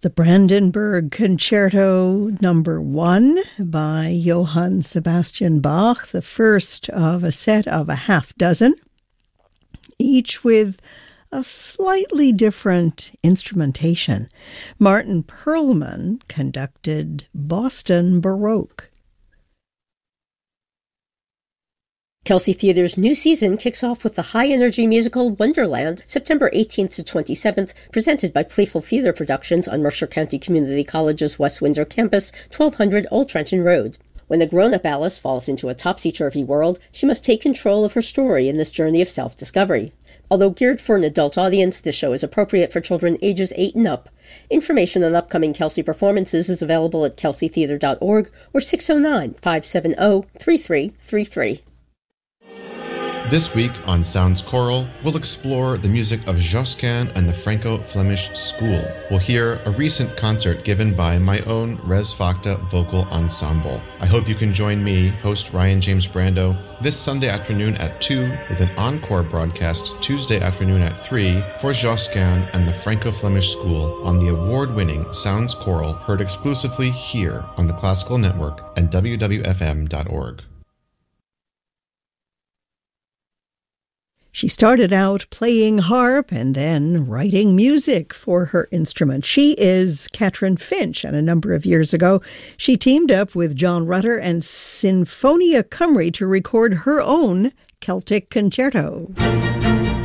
The Brandenburg Concerto Number 1 by Johann Sebastian Bach, the first of a set of a half dozen, each with a slightly different instrumentation. Martin Perlman conducted Boston Baroque. Kelsey Theater's new season kicks off with the high-energy musical Wonderland, September 18th to 27th, presented by Playful Theater Productions on Mercer County Community College's West Windsor campus, 1200 Old Trenton Road. When the grown-up Alice falls into a topsy-turvy world, she must take control of her story in this journey of self-discovery. Although geared for an adult audience, this show is appropriate for children ages 8 and up. Information on upcoming Kelsey performances is available at kelseytheater.org or 609-570-3333. This week on Sounds Choral, we'll explore the music of Josquin and the Franco-Flemish School. We'll hear a recent concert given by my own Res Facta Vocal Ensemble. I hope you can join me, host Ryan James Brando, this Sunday afternoon at 2 with an encore broadcast Tuesday afternoon at 3 for Josquin and the Franco-Flemish School on the award-winning Sounds Choral, heard exclusively here on the Classical Network and wwfm.org. She started out playing harp and then writing music for her instrument. She is Katrin Finch, and a number of years ago, she teamed up with John Rutter and Sinfonia Cymru to record her own Celtic concerto.